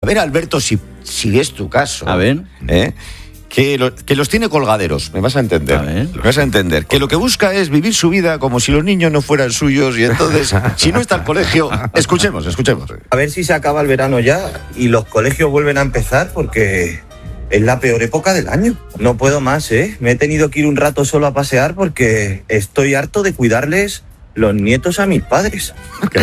A ver, Alberto, si es tu caso. A ver. Que los tiene colgaderos, me vas a entender. Me vas a entender. Que lo que busca es vivir su vida como si los niños no fueran suyos y entonces, si no está el colegio, escuchemos. A ver si se acaba el verano ya y los colegios vuelven a empezar porque es la peor época del año. No puedo más, Me he tenido que ir un rato solo a pasear porque estoy harto de cuidarles los nietos a mis padres.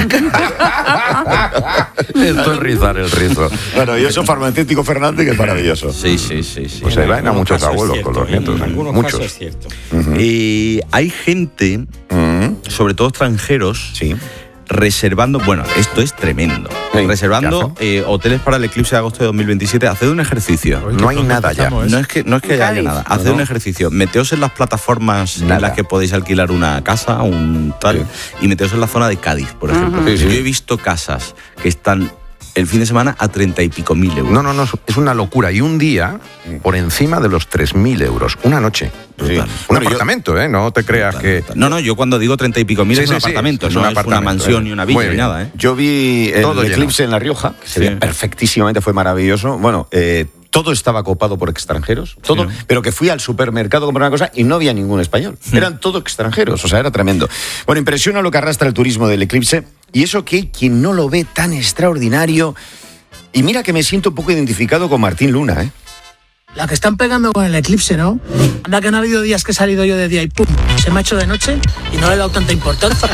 Esto es rizar el rizo. Bueno, y eso farmacéutico Fernández, que es maravilloso. Sí. Pues ahí van a muchos abuelos con los nietos. En algunos muchos. casos es cierto. Y hay gente, sobre todo extranjeros, reservando, bueno, esto es tremendo, reservando hoteles para el eclipse de agosto de 2027. Haced un ejercicio. No hay nada ya. No es que haya nada. Haced un ejercicio. Meteos en las plataformas en las que podéis alquilar una casa, un tal, y meteos en la zona de Cádiz, por ejemplo. Yo he visto casas que están el fin de semana a 30 y pico mil euros. No, es una locura. Y un día por encima de los 3.000 euros. Una noche. Un apartamento, no te creas que... No, yo cuando digo 30 y pico mil es un apartamento, no es una mansión ni una villa ni nada. Yo vi el eclipse en La Rioja, que se veía perfectísimamente, fue maravilloso. Bueno, todo estaba copado por extranjeros, todo, pero que fui al supermercado a comprar una cosa y no había ningún español. Eran todos extranjeros, o sea, era tremendo. Bueno, impresiona lo que arrastra el turismo del eclipse, y eso que hay quien no lo ve tan extraordinario. Y mira que me siento un poco identificado con Martín Luna, La que están pegando con el eclipse, ¿no? Anda que no ha habido días que he salido yo de día y ¡pum! Se me ha hecho de noche y no le he dado tanta importancia.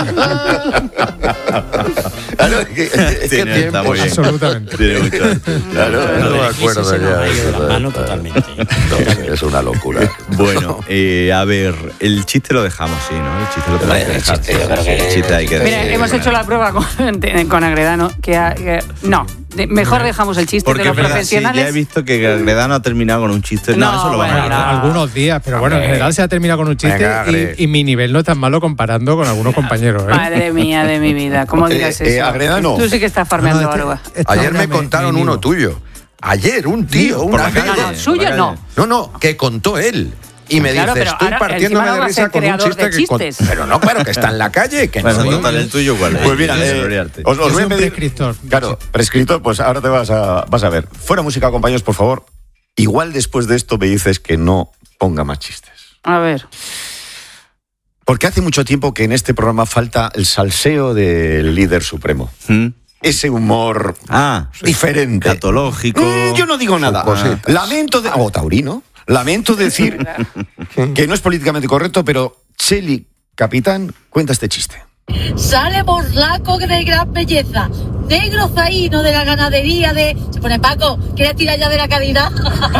Claro, es que tiempo, absolutamente. Tiene mucho. Claro, no me acuerdo ya. De la mano totalmente. Es una locura. Bueno, a ver, el chiste lo dejamos, sí, ¿no? El chiste lo tenemos que dejar. Yo creo que El chiste hay que Mira, dejar. hemos hecho la prueba con Agredano, no. Mejor dejamos el chiste Porque de los es verdad, profesionales. ya he visto que Agredano ha terminado con un chiste. No, eso lo vamos a dejar. Algunos días, pero bueno, en general se ha terminado con un chiste y mi nivel no es tan malo comparando con algunos compañeros. Madre mía de mi vida, ¿cómo digas eso? Agredano. Tú sí que estás farmeando barba. Ayer me contaron uno tuyo. Ayer, un tío, un amigo. No, suyo no. No, que contó él. Y me Claro, dice, pero estoy ahora partiéndome encima de no va a risa ser con un creador chiste de que... chistes. Pero que está en la calle. Que Bueno, no, cuéntale el tuyo, ¿cuál es? Pues mira, Gloriarte. os voy a Es un pedir... prescriptor. Claro, prescriptor, pues ahora te vas a ver. Fuera música, compañeros, por favor. Igual después de esto me dices que no ponga más chistes. A ver. Porque hace mucho tiempo que en este programa falta el salseo del líder supremo. Ese humor diferente. Catológico. Yo no digo nada. Lamento taurino. Lamento decir que no es políticamente correcto, pero Cheli, capitán, cuenta este chiste. Sale borlaco de gran belleza, negro zaíno de la ganadería de... Se pone Paco, ¿quieres tirar ya de la cadena?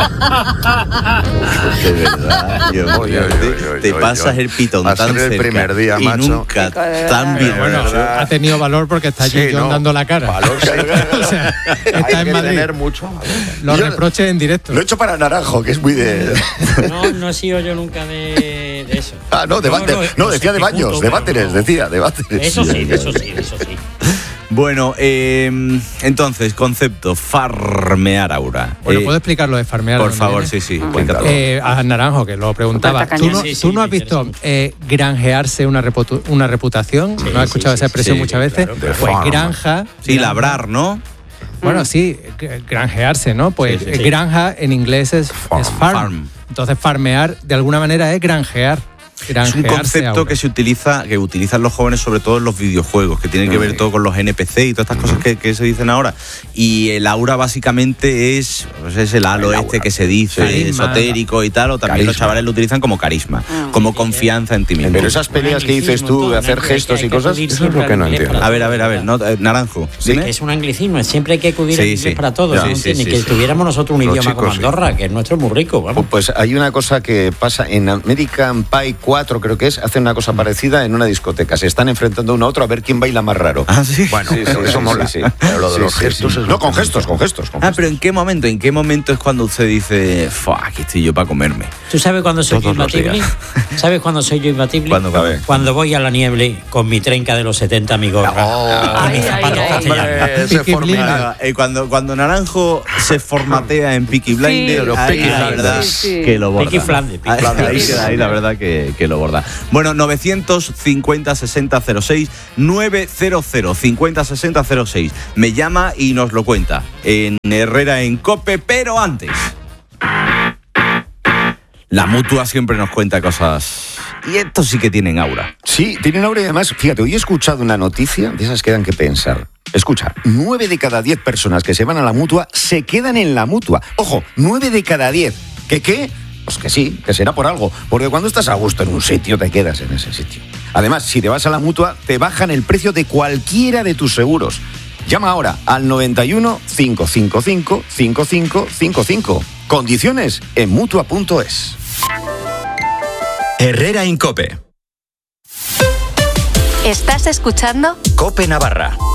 De verdad, Dios mío, te pasas el pitón Va a tan ser el cerca primer día, y macho. nunca tan bien. Bueno, ha tenido valor porque está allí dando la cara. O sea, está en Madrid. Tener mucho. Los reproches en directo. Lo he hecho para Naranjo, que es muy de... No he sido yo nunca de eso. No, decía de baños, de váteres, decía, de váteres. Eso sí. Bueno, entonces, concepto, farmear aura. Bueno, ¿puedo explicar lo de farmear? Por favor, sí. A Naranjo, que lo preguntaba. ¿Tú no has visto granjearse una reputación? ¿No has escuchado esa expresión muchas veces? Claro. Pues granja... Sí, labrar, ¿no? Bueno, sí, granjearse, ¿no? Pues granja en inglés es farm. Entonces, farmear, de alguna manera, es granjear. Es un concepto que utilizan los jóvenes, sobre todo en los videojuegos, que tiene que ver todo con los NPC y todas estas cosas que se dicen ahora. Y el aura básicamente es el halo que se dice, carisma, esotérico y tal, o también los chavales lo utilizan como carisma, como confianza en ti mismo. Pero esas peleas que dices tú de hacer gestos y cosas, eso es lo que no entiendo. A ver, Naranjo. Que es un anglicismo, siempre hay que acudir al inglés para todos, sí, que tuviéramos nosotros un idioma como Andorra, que el nuestro es muy rico. Vamos. Pues hay una cosa que pasa en American Pie 4, creo que es, hacen una cosa parecida en una discoteca. Se están enfrentando uno a otro a ver quién baila más raro. Ah, sí. Bueno, eso mola. Sí. Pero lo de los gestos es... No, con gestos. Pero ¿en qué momento? ¿En qué momento es cuando usted dice, aquí estoy yo para comerme? ¿Tú sabes cuándo soy yo imbatible? ¿Sabes cuándo soy yo imbatible? Cuando voy a la nieve con mi trenca de los 70, mi gorra. Ay. Cuando Naranjo se formatea en Peaky Blinders, Sí, la verdad que lo borda. Peaky Flanders. Ahí la verdad que que lo borda. Bueno, 950-6006, 900-50-6006. Me llama y nos lo cuenta en Herrera en COPE, pero antes... La Mutua siempre nos cuenta cosas... Y estos sí que tienen aura. Sí, tienen aura y además, fíjate, hoy he escuchado una noticia de esas que dan que pensar. Escucha, 9 de cada 10 personas que se van a la Mutua se quedan en la Mutua. Ojo, 9 de cada 10. ¿Que qué? Pues que sí, que será por algo. Porque cuando estás a gusto en un sitio, te quedas en ese sitio. Además, si te vas a la Mutua, te bajan el precio de cualquiera de tus seguros. Llama ahora al 91 555 5555. Condiciones en Mutua.es. Herrera en COPE. ¿Estás escuchando? COPE Navarra.